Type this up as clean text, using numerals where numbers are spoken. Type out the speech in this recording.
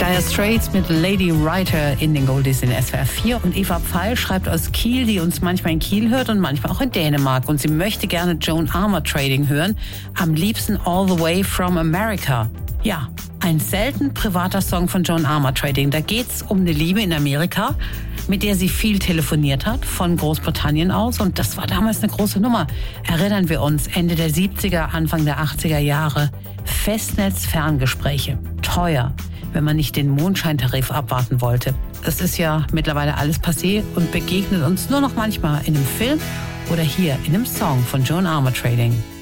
Dire Straits mit Lady Writer in den Goldies in SWR 4. Und Eva Pfeil schreibt aus Kiel, die uns manchmal in Kiel hört und manchmal auch in Dänemark. Und sie möchte gerne Joan Armour Trading hören. Am liebsten All the Way from America. Ja, ein selten privater Song von Joan Armour Trading. Da geht's um eine Liebe in Amerika, mit der sie viel telefoniert hat, von Großbritannien aus. Und das war damals eine große Nummer. Erinnern wir uns, Ende der 70er, Anfang der 80er Jahre. Festnetz-Ferngespräche. Teuer, wenn man nicht den Mondscheintarif abwarten wollte. Das ist ja mittlerweile alles passé und begegnet uns nur noch manchmal in einem Film oder hier in einem Song von Joan Armour Trading.